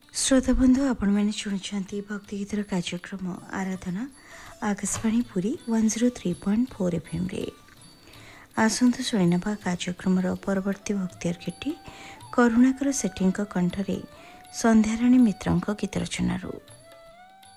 श्रोता बंधु आपण मैंने शुणुंट भक्ति गीतर कार्यक्रम आराधना आकाशवाणी पुरी 103.4 FM रे आसंतु शुणिनबा कार्यक्रम परवर्ती भक्ति अर्घ्यटी करुणाकर सेठी कंठरे संध्याराणी मित्र गीत रचना।